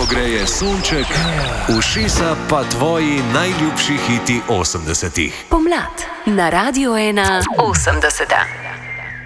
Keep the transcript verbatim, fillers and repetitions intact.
greje sonček, ušesa pa tvoji najljubši hiti osemdesetih. Pomlad na Radiu ena osemdeseta.